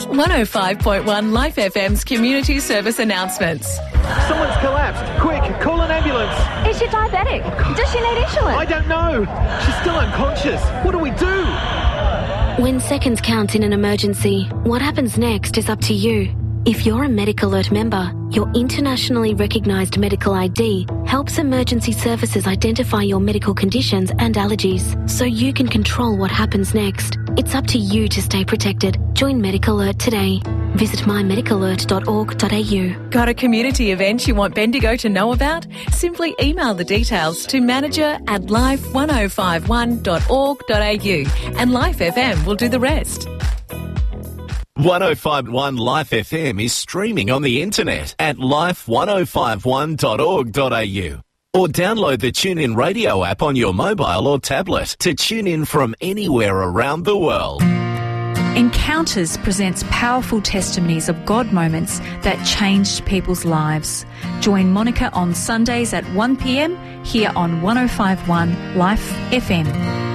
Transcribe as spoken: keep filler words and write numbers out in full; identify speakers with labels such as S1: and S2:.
S1: one oh five point one Life F M's community service announcements.
S2: Someone's collapsed. Quick, call an ambulance.
S3: Is she diabetic?
S2: Oh,
S3: Does she need insulin?
S2: I don't know. She's still unconscious. What do we do?
S4: When seconds count in an emergency, what happens next is up to you. If you're a Medical Alert member, your internationally recognised medical I D helps emergency services identify your medical conditions and allergies so you can control what happens next. It's up to you to stay protected. Join Medical Alert today. Visit my medical alert dot org dot a u.
S1: Got a community event you want Bendigo to know about? Simply email the details to manager at life one oh five one dot org dot a u and Life F M will do the rest.
S5: one oh five point one Life F M is streaming on the internet at life one oh five one dot org dot a u. Or download the TuneIn Radio app on your mobile or tablet to tune in from anywhere around the world.
S6: Encounters presents powerful testimonies of God moments that changed people's lives. Join Monica on Sundays at one p m here on one oh five point one Life F M.